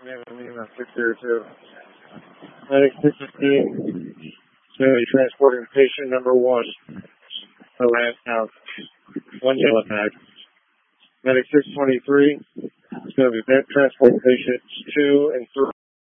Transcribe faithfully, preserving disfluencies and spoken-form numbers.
We have a meeting on six zero two. Medic six fifteen, is going to be transporting patient number one, the last house, one yellow tag. Medic six twenty-three, is going to be transporting patients two and three.